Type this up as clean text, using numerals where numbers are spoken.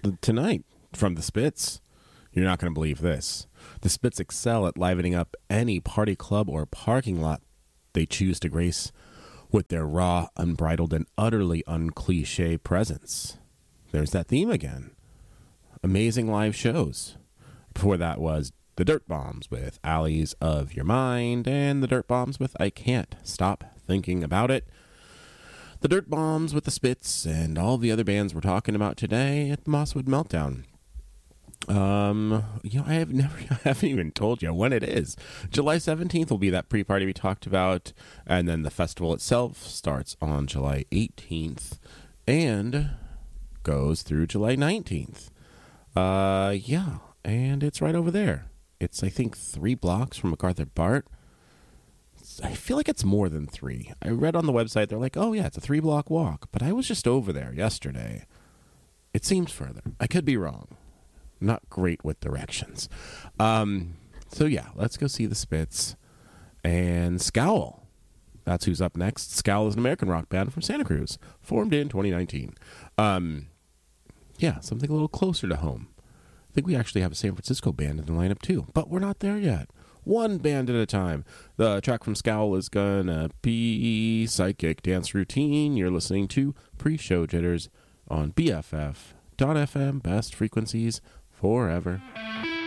tonight from the Spits. You're not going to believe this. The Spits excel at livening up any party club or parking lot they choose to grace with their raw, unbridled, and utterly uncliche presence. There's that theme again. Amazing live shows. Before that was the Dirt Bombs with Alleys of Your Mind and the Dirt Bombs with I Can't Stop Thinking About It. The Dirt Bombs with the Spits and all the other bands we're talking about today at the Mosswood Meltdown. I haven't even told you when it is. July 17th will be that pre-party we talked about, and then the festival itself starts on July 18th and goes through July 19th. And it's right over there. It's, I think, 3 blocks from MacArthur Bart. I feel like it's more than 3. I read on the website, they're like, oh yeah, it's a 3-block walk, but I was just over there yesterday. It seems further. I could be wrong. Not great with directions. So yeah, let's go see the Spits and Scowl. That's who's up next. Scowl is an American rock band from Santa Cruz, formed in 2019. Something a little closer to home. I think we actually have a San Francisco band in the lineup too, but we're not there yet. One band at a time. The track from Scowl is gonna be Psychic Dance Routine. You're listening to Pre-Show Jitters on BFF.FM, best frequencies forever.